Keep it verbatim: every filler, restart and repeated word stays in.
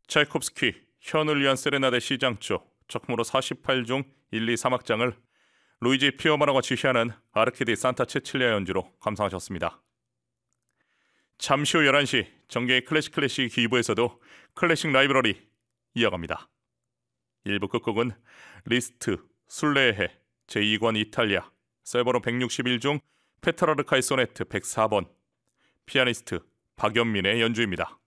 차이콥스키 현을 위한 세레나데 시장조 작품으로 사십팔 중 일, 이, 삼 악장을 루이지 피오마노가 지휘하는 아르키디 산타 체칠리아 연주로 감상하셨습니다. 잠시 후 열한 시 정계의 클래식 클래식 이 부에서도 클래식 라이브러리 이어갑니다. 일 부 끝곡은 리스트 순례의 해 제이 권 이탈리아 셀버로 백육십일 중 페트라르카의 소네트 백사 번 피아니스트 박연민의 연주입니다.